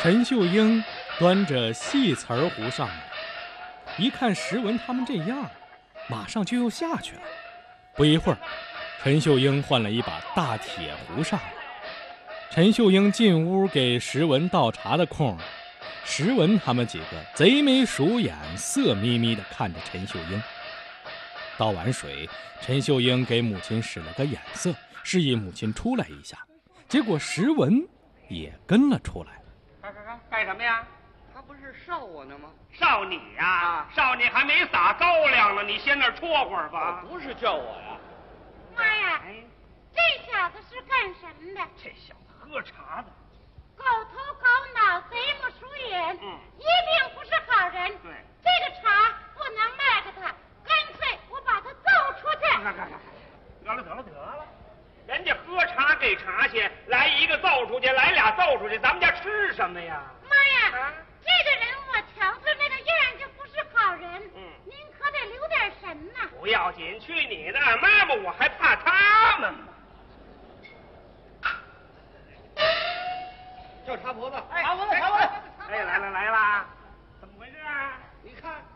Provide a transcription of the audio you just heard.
陈秀英端着细瓷儿壶上来，一看石文他们这样，马上就又下去了。不一会儿，陈秀英换了一把大铁壶上来。陈秀英进屋给石文倒茶的空，石文他们几个贼眉鼠眼，色眯眯地看着陈秀英。倒完水，陈秀英给母亲使了个眼色，示意母亲出来一下。结果石文也跟了出来。 干什么呀？ 他不是烧我呢吗？ 烧你呀！烧你还没撒高粱呢，你先那儿戳会儿吧。 不是叫我呀。 妈呀，这小子是干什么的？ 这小子喝茶的， 狗头狗脑，贼不熟眼，一定不是好人。 对， 这个茶不能卖给他，干脆我把他揍出去。 得了，人家喝茶给茶钱，来一个揍出去，来俩揍出去，咱们家吃什么呀？ 妈呀，这个人我瞧着那个样就不是好人。您可得留点神呐。 不要紧，去你的，妈妈，我还怕他们吗？ 叫茶婆子， 茶婆子，来啦！怎么回事啊？ 你看